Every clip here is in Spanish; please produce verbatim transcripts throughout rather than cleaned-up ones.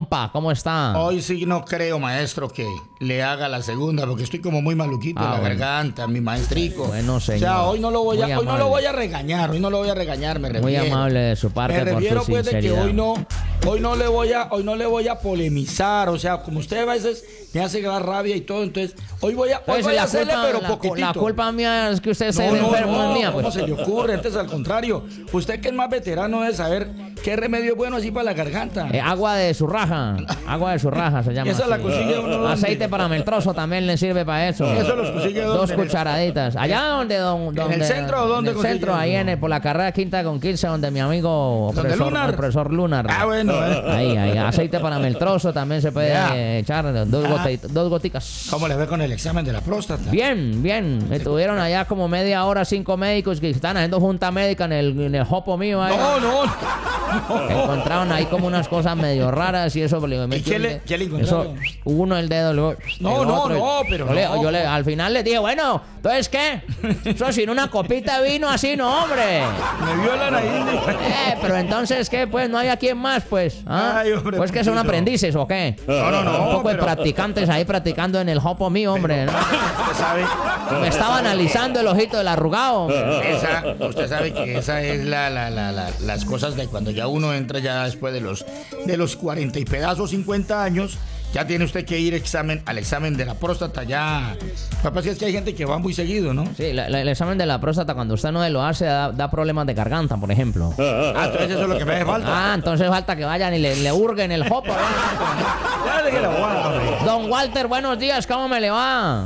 compa? ¿Cómo está? Hoy sí no creo, maestro, que le haga la segunda, porque estoy como muy maluquito Ah, en la bueno. garganta, mi maestrico. Bueno, señor. O sea, hoy no lo voy a, Muy hoy no amable. lo voy a regañar, hoy no lo voy a regañar, me refiero. Muy amable de su parte Me por refiero su pues de que sinceridad. hoy no, hoy no le voy a, hoy no le voy a polemizar, o sea, como usted a veces me hace dar rabia y todo, entonces hoy voy a, hoy Entonces, voy a la hacerle culpa, pero la, poquitito. la culpa mía es que usted se No, no, enfermo, no, es mía, ¿cómo pues. se le ocurre? Antes, al contrario, usted que es más veterano debe saber qué remedio es bueno así para la garganta. Eh, agua de su raja, agua de su raja se llama. Esa la así. consigue uno donde- Aceite para meltroso también le sirve para eso. Eso los consigue Dos donde- cucharaditas. Allá donde don, donde el centro o dónde en el consigue centro, eso? ahí en el, por la carrera quinta con quince, donde mi amigo ¿Donde profesor Lunar? el profesor Lunar. Ah, bueno, eh. Ahí, ahí, aceite para meltroso también se puede Ya. eh, echar dos, Ah. gotitas, dos goticas. ¿Cómo le ve con el examen de la próstata? Bien, bien. Me tuvieron allá como media hora cinco médicos que están haciendo junta médica en el, en el jopo mío. Ahí. No, no, no. Encontraron ahí como unas cosas medio raras y eso. Le metí qué el le- dedo. qué le encontraron? Eso, uno el dedo, luego No, el no, otro, y- no, pero yo le- no. yo le- al final le dije, bueno, ¿entonces qué? Eso sin una copita de vino así, no, hombre. Me violan ahí. Eh, pero entonces, ¿qué? Pues no hay a quién más, pues. ¿Ah? Ay, hombre, Pues que son Ponchito. aprendices, ¿o qué? No, no, no, Un poco de pero- practicantes ahí practicando en el jopo mío, hombre. ¿no? Usted sabe. Me estaba analizando el ojito del arrugado. Esa, usted sabe que esa es la, la, la, la- las cosas de cuando ya uno entra ya después de los de los cuarenta y pedazos, cincuenta años, ya tiene usted que ir examen, al examen de la próstata ya. Capaz que es que hay gente que va muy seguido, ¿no? Sí, la- la- el examen de la próstata cuando usted no lo hace da, da problemas de garganta, por ejemplo. Ah, entonces eso es lo que me hace falta. Ah, entonces falta que vayan y le, le hurguen el jopo. ¿eh? Ya deje la bobada, hombre. Don Walter, buenos días, ¿cómo me le va?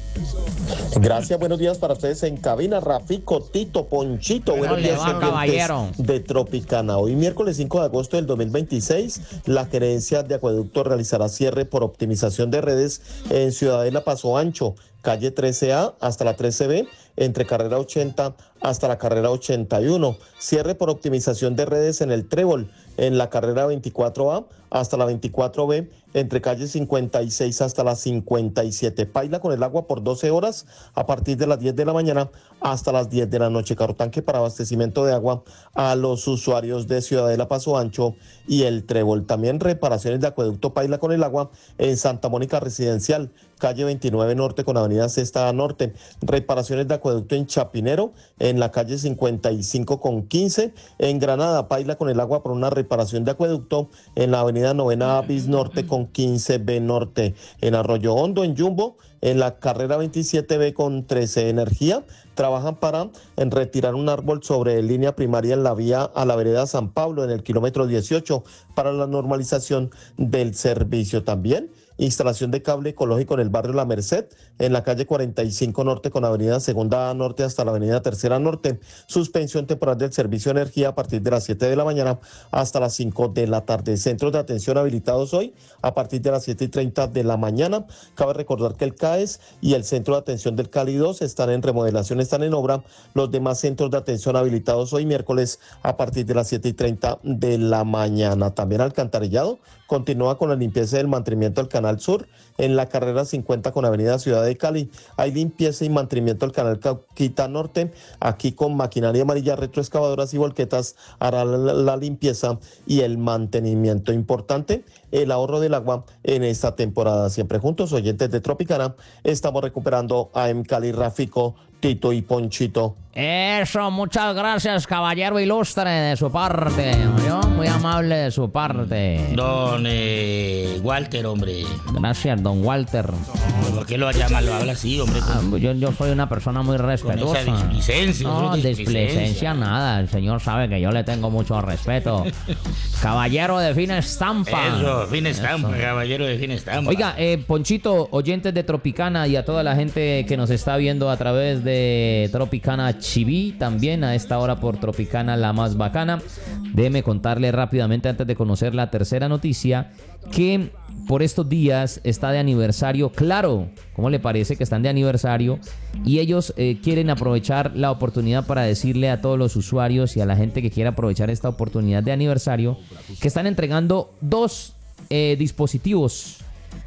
Gracias, buenos días para ustedes en cabina. Rafico, Tito, Ponchito, ¿Cómo buenos le días, va, oyentes caballero? de Tropicana. Hoy miércoles cinco de agosto del dos mil veintiséis, la gerencia de acueducto realizará cierre por optimización de redes en Ciudadela Paso Ancho, calle trece A hasta la trece B, entre carrera ochenta hasta la carrera ochenta y uno. Cierre por optimización de redes en el Trébol, en la carrera veinticuatro A hasta la veinticuatro B, entre calle cincuenta y seis hasta la cincuenta y siete. Paila con el agua por doce horas a partir de las diez de la mañana hasta las diez de la noche. Carro tanque para abastecimiento de agua a los usuarios de Ciudadela Paso Ancho y el Trébol. También reparaciones de acueducto Paila con el agua en Santa Mónica Residencial, calle veintinueve Norte con avenida Sexta Norte. Reparaciones de acueducto en Chapinero, en la calle cincuenta y cinco con quince. En Granada, Paila con el agua por una reparación de acueducto en la avenida Novena Bis Norte con quince B Norte. En Arroyo Hondo, en Jumbo, en la carrera veintisiete B con trece. Energía trabajan para en retirar un árbol sobre línea primaria en la vía a la vereda San Pablo en el kilómetro dieciocho para la normalización del servicio. También instalación de cable ecológico en el barrio La Merced, en la calle cuarenta y cinco Norte con avenida Segunda Norte hasta la avenida Tercera Norte. Suspensión temporal del servicio de energía a partir de las siete de la mañana hasta las cinco de la tarde. Centros de atención habilitados hoy a partir de las siete y treinta de la mañana. Cabe recordar que el C A E S y el Centro de Atención del Cali dos están en remodelación, están en obra. Los demás centros de atención habilitados hoy miércoles a partir de las siete y treinta de la mañana. También alcantarillado continúa con la limpieza y el mantenimiento del Canal Sur en la carrera cincuenta con avenida Ciudad de Cali. Hay limpieza y mantenimiento del Canal Cauquita Norte. Aquí con maquinaria amarilla, retroexcavadoras y volquetas hará la, la limpieza y el mantenimiento. Importante el ahorro del agua en esta temporada. Siempre juntos, oyentes de Tropicana, estamos recuperando a M. Cali, Rafico, Tito y Ponchito. Eso, muchas gracias, caballero ilustre de su parte. ¿Oyó? Muy amable de su parte. Don eh, Walter, hombre. Gracias, don Walter. ¿Por qué lo llama, lo habla así, hombre? Ah, Con, yo, yo soy una persona muy con respetuosa. esa displicencia. No, esa displicencia nada. El señor sabe que yo le tengo mucho respeto. Caballero de fina estampa. Eso, fin estampa, Eso. caballero de fin estampa. Oiga, eh, Ponchito, oyentes de Tropicana y a toda la gente que nos está viendo a través de Tropicana Chiví, también a esta hora por Tropicana La Más Bacana, déjeme contarle rápidamente antes de conocer la tercera noticia que por estos días está de aniversario Claro. ¿Cómo le parece que están de aniversario? Y ellos eh, quieren aprovechar la oportunidad para decirle a todos los usuarios y a la gente que quiera aprovechar esta oportunidad de aniversario que están entregando dos eh, dispositivos.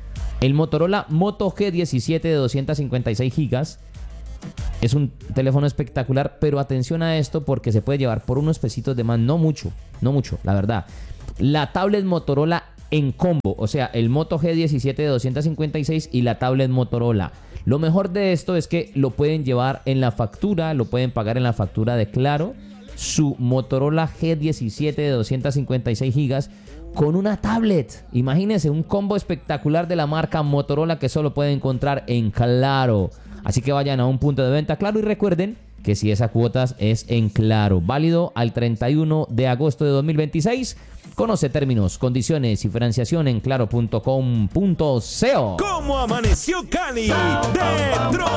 El Motorola Moto G diecisiete de doscientos cincuenta y seis gigas. Es un teléfono espectacular, pero atención a esto porque se puede llevar por unos pesitos de más, no mucho, no mucho, la verdad. La tablet Motorola en combo, o sea, el Moto G diecisiete de doscientos cincuenta y seis y la tablet Motorola. Lo mejor de esto es que lo pueden llevar en la factura, lo pueden pagar en la factura de Claro, su Motorola G diecisiete de doscientos cincuenta y seis gigas con una tablet. Imagínense, un combo espectacular de la marca Motorola que solo pueden encontrar en Claro. Así que vayan a un punto de venta Claro y recuerden que si esa cuotas es en Claro. Válido al treinta y uno de agosto de dos mil veintiséis. Conoce términos, condiciones y financiación en claro punto com punto co. ¿Cómo amaneció Cali de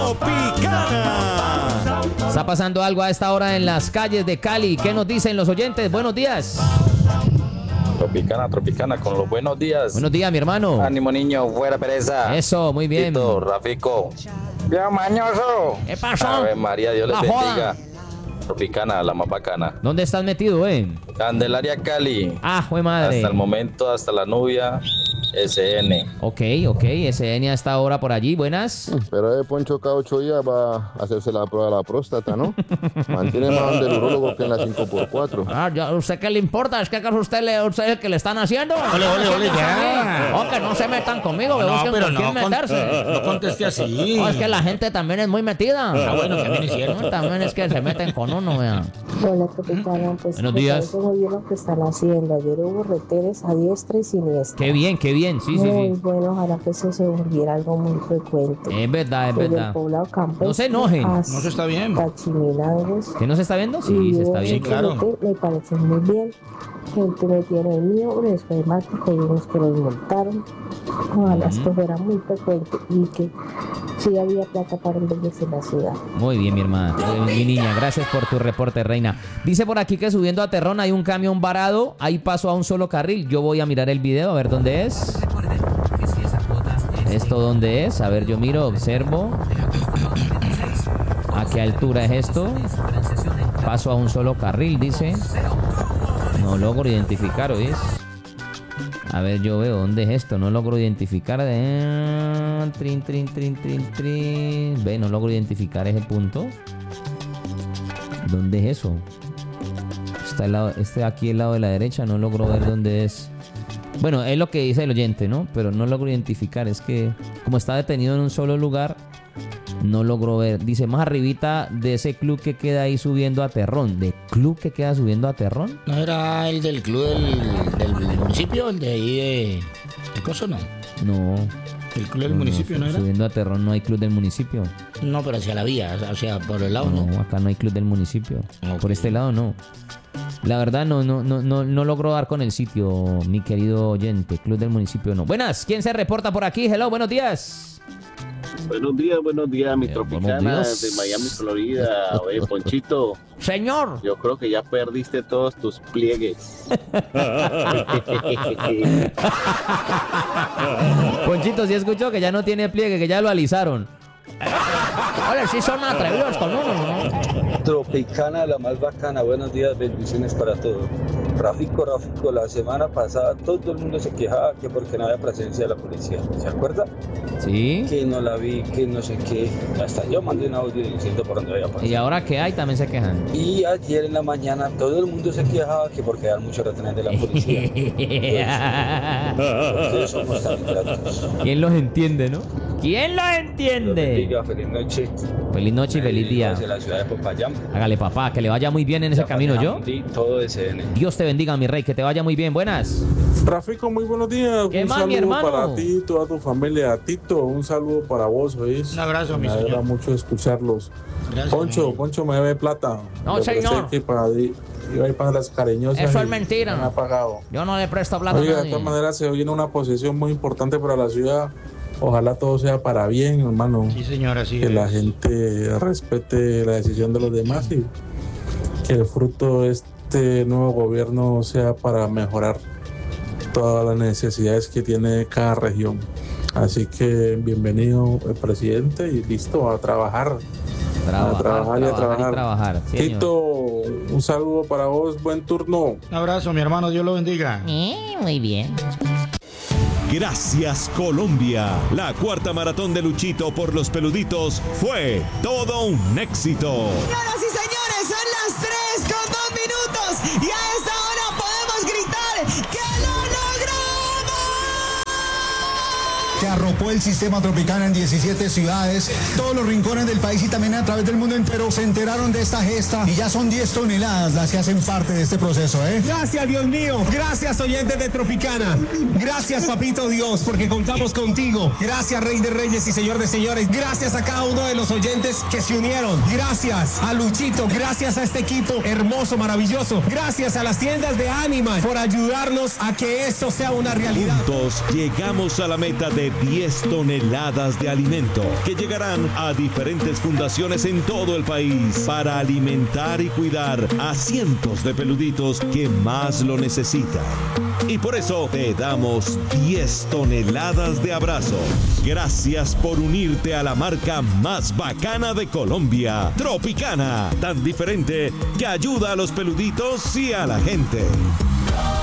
Tropicana? Está pasando algo a esta hora en las calles de Cali. ¿Qué nos dicen los oyentes? Buenos días. Tropicana, Tropicana, con los buenos días. Buenos días, mi hermano. Ánimo, niño, fuera pereza. Eso, muy bien. Tito, Rafico. Bien, mañoso. ¿Qué pasó? Ave María, Dios les La bendiga. joda. Tropicana, la más bacana. ¿Dónde estás metido, eh? Candelaria, Cali. Ah, jue madre. Hasta el momento, hasta la nubia, S N. Ok, ok, S N a esta hora por allí. Buenas. Pero de Poncho cada ocho días va a hacerse la prueba de la próstata, ¿no? Mantiene más del urólogo que en la cinco por cuatro. Ah, ya, ¿usted qué le importa? ¿Es que acaso usted, le, usted es el que le están haciendo? Ole, ole, ole, ya. Oh, que no se metan conmigo, que No, busquen pero con no, quién con- meterse. no conteste así. Oh, es que la gente también es muy metida. Ah, bueno, también es cierto. No, también es que se meten con uno, vean. Hola, Tropicana, pues Buenos me días. parece muy bien lo que están haciendo. Ayer hubo retenes a diestra y siniestra. Qué bien, qué bien, sí, sí, Muy sí. bueno, ojalá que eso se volviera algo muy frecuente. Es verdad, es Desde verdad. el poblado campestre No se enojen. hasta No, eso está bien. Chimilangos. ¿Que no se está viendo? Sí, Y se está hubo viendo. Sí, claro. retén, me parece muy bien. Gente metida en el mío, les fue mágico y unos que los montaron. Ojalá esto fuera muy frecuente y que sí había plata para embellecer la ciudad. Muy bien, mi hermana, eh, mi niña, gracias por tu reporte, reina. Dice por aquí que subiendo a Terrón hay un camión varado, ahí paso a un solo carril. Yo voy a mirar el video a ver dónde es. ¿Esto dónde es? A ver, yo miro, observo. ¿A qué altura es esto? Paso a un solo carril, dice. No logro identificar, ¿oís? A ver, yo veo dónde es esto. No logro identificar. De... Trin, trin, trin, trin, trin. Ve, no logro identificar ese punto. ¿Dónde es eso? Está al lado, este aquí al lado de la derecha. No logro ver dónde es. Bueno, es lo que dice el oyente, ¿no? Pero no logro identificar. Es que como está detenido en un solo lugar, no logro ver. Dice más arribita de ese club que queda ahí subiendo a Terrón. ¿De club que queda subiendo a Terrón? ¿No era el del club del, del, del municipio? ¿El de ahí de... ¿El coso no? No. ¿El club del no, municipio no, no, era? Subiendo a Terrón no hay club del municipio. No, pero hacia la vía, o sea, por el lado no. No, acá no hay club del municipio. Ok. Por este lado no. La verdad no, no, no, no, no logro dar con el sitio, mi querido oyente. Club del municipio no. Buenas, ¿quién se reporta por aquí? Hello, buenos días. Buenos días, buenos días, mi Eh, Tropicana buenos días. de Miami, Florida. Oye, Ponchito, Señor. yo creo que ya perdiste todos tus pliegues. Ponchito, sí escuchó que ya no tiene pliegue, que ya lo alisaron. Oye, sí son atrevidos con uno, ¿no? Tropicana, la más bacana. Buenos días, bendiciones para todos. Rafico, Rafico, la semana pasada todo el mundo se quejaba que porque no había presencia de la policía. ¿Se acuerda? Sí. Que no la vi, que no sé qué. Hasta yo mandé un audio diciendo por dónde había pasado. Y ahora que hay, también se quejan. Y ayer en la mañana todo el mundo se quejaba que porque eran muchos retenes de la policía. ¿Por qué somos tan ingratos? ¿Quién los entiende, no? ¿Quién los Dios entiende? bendiga, feliz noche. Feliz noche y Me feliz dirijo día. hacia la ciudad de Popayán. Hágale, papá, que le vaya muy bien en ese camino, ¿yo? Y todo S N. Dios te bendiga, mi rey, que te vaya muy bien. Buenas. Rafico, muy buenos días. ¿Qué un más, mi saludo hermano? para ti, toda tu familia. Tito, un saludo para vos, ¿oís? Un abrazo, mi Me alegra señor. mucho escucharlos. Gracias, Poncho, mi- Poncho me debe plata. No, Le señor. ofrecí que para, iba a ir para las cariñosas. Eso es y mentira. no me ha pagado. Yo no le presto plata Oiga, a de nadie. todas maneras se viene una posición muy importante para la ciudad. Ojalá todo sea para bien, hermano. Sí, señor, así Que es. la gente respete la decisión de los demás y que el fruto de este nuevo gobierno sea para mejorar todas las necesidades que tiene cada región. Así que bienvenido el presidente y listo a trabajar. Trabajar, a trabajar y a trabajar y trabajar. trabajar. Sí, señor. Tito, un saludo para vos, buen turno. Un abrazo, mi hermano, Dios lo bendiga. Eh, muy bien. Gracias, Colombia. La cuarta maratón de Luchito por los peluditos fue todo un éxito. Señoras y señores, son las tres con dos minutos y a esta hora podemos gritar ¡que lo logramos! que arropó el sistema Tropicana en diecisiete ciudades, todos los rincones del país y también a través del mundo entero se enteraron de esta gesta y ya son diez toneladas las que hacen parte de este proceso, ¿eh? Gracias, Dios mío. Gracias, oyentes de Tropicana. Gracias, papito Dios, porque contamos contigo. Gracias, Rey de Reyes y Señor de Señores. Gracias a cada uno de los oyentes que se unieron. Gracias a Luchito. Gracias a este equipo hermoso, maravilloso. Gracias a las tiendas de Animal por ayudarnos a que esto sea una realidad. Juntos llegamos a la meta de diez toneladas de alimento que llegarán a diferentes fundaciones en todo el país para alimentar y cuidar a cientos de peluditos que más lo necesitan. Y por eso te damos diez toneladas de abrazos. Gracias por unirte a la marca más bacana de Colombia, Tropicana, tan diferente que ayuda a los peluditos y a la gente.